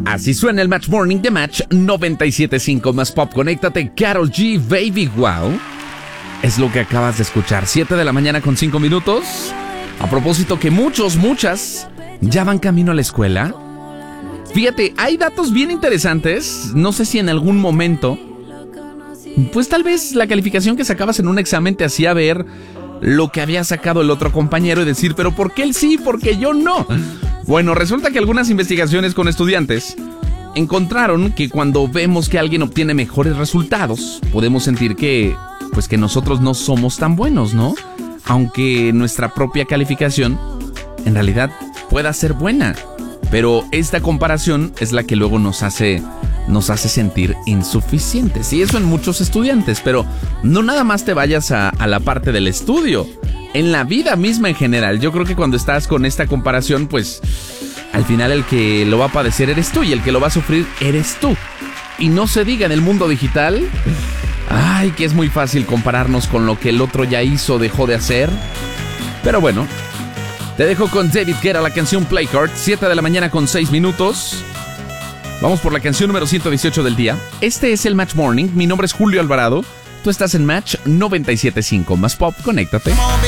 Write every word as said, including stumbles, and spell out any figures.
Así suena el Match Morning de Match noventa y siete punto cinco más Pop. Conéctate, Karol G, Baby Wow. Es lo que acabas de escuchar. siete de la mañana con cinco minutos. A propósito que muchos, muchas ya van camino a la escuela. Fíjate, hay datos bien interesantes. No sé si en algún momento, pues tal vez la calificación que sacabas en un examen te hacía ver lo que había sacado el otro compañero y decir, pero ¿por qué él sí? ¿Por qué yo no? Bueno, resulta que algunas investigaciones con estudiantes encontraron que cuando vemos que alguien obtiene mejores resultados, podemos sentir que, pues que nosotros no somos tan buenos, ¿no? Aunque nuestra propia calificación en realidad pueda ser buena. Pero esta comparación es la que luego nos hace, nos hace sentir insuficientes. Y eso en muchos estudiantes. Pero no nada más te vayas a, a la parte del estudio. En la vida misma en general. Yo creo que cuando estás con esta comparación, pues al final el que lo va a padecer eres tú. Y el que lo va a sufrir eres tú. Y no se diga en el mundo digital. Ay, que es muy fácil compararnos con lo que el otro ya hizo o dejó de hacer. Pero bueno, te dejo con David Guetta, la canción Play Card, siete de la mañana con seis minutos. Vamos por la canción número ciento dieciocho del día. Este es el Match Morning. Mi nombre es Julio Alvarado. Tú estás en Match noventa y siete punto cinco más Pop. Conéctate.